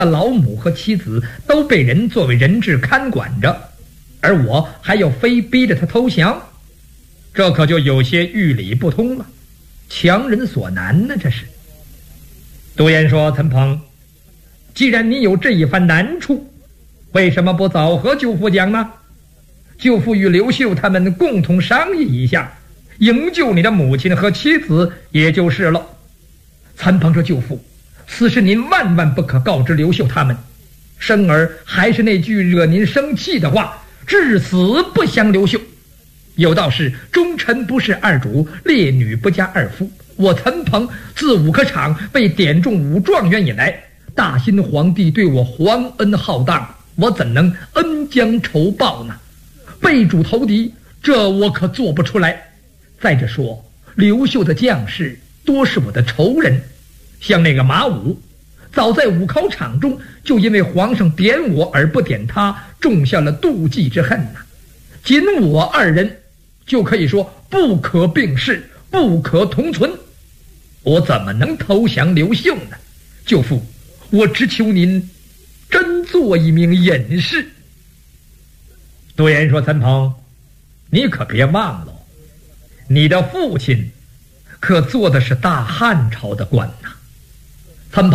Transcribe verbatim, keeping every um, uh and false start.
老母和妻子都被人作为人质看管着，而我还要非逼着他投降，这可就有些于理不通了，强人所难呢。这是。杜岩说：“岑鹏，既然你有这一番难处，为什么不早和舅父讲呢？舅父与刘秀他们共同商议一下，营救你的母亲和妻子也就是了。”岑鹏说：“舅父，此事您万万不可告知刘秀他们。生儿还是那句惹您生气的话，至死不降刘秀。有道是忠臣不事二主，烈女不嫁二夫。我岑鹏自武科场被点中武状元以来，大新皇帝对我皇恩浩荡，我怎能恩将仇报呢？背主投敌，这我可做不出来。再者说，刘秀的将士多是我的仇人，像那个马武，早在武考场中就因为皇上点我而不点他，种下了妒忌之恨呐、啊。仅我二人就可以说不可并视，不可同存，我怎么能投降刘秀呢？舅父，我只求您真做一名隐士。”杜岩说：“岑鹏，你可别忘了，你的父亲可做的是大汉朝的官呐、啊。